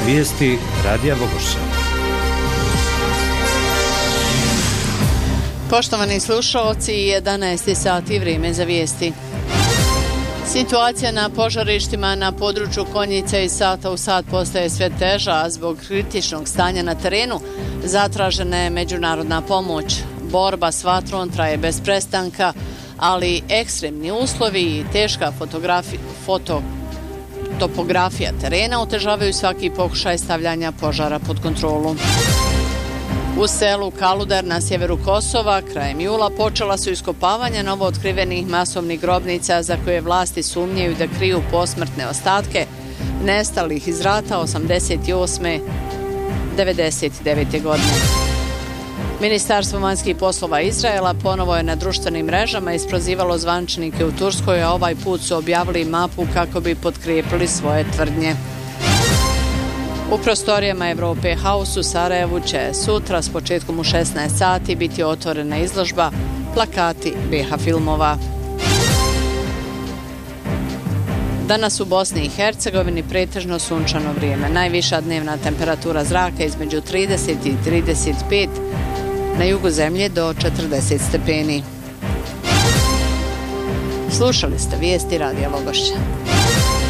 Vijesti Radija Vogošća. Poštovani slušalci, 11 sati, vrijeme za vijesti. Situacija na požarištima na području Konjice iz sata u sat postaje sve teža, a zbog kritičnog stanja na terenu zatražena je međunarodna pomoć. Borba s vatrom traje bez prestanka, ali ekstremni uslovi i teška topografija terena otežavaju svaki pokušaj stavljanja požara pod kontrolu. U selu Kaludar na sjeveru Kosova krajem jula počela su iskopavanja novootkrivenih masovnih grobnica za koje vlasti sumnjaju da kriju posmrtne ostatke nestalih iz rata 88. 99. godine. Ministarstvo vanjskih poslova Izraela ponovo je na društvenim mrežama isprozivalo zvančanike u Turskoj, a ovaj put su objavili mapu kako bi potkrijepili svoje tvrdnje. U prostorijama Europe House u Sarajevu će sutra s početkom u 16 sati biti otvorena izložba Plakati BiH filmova. Danas u Bosni i Hercegovini pretežno sunčano vrijeme. Najviša dnevna temperatura zraka između 30 i 35, na jugu zemlje do 40 stepeni. Slušali ste vijesti Radija Vogošća.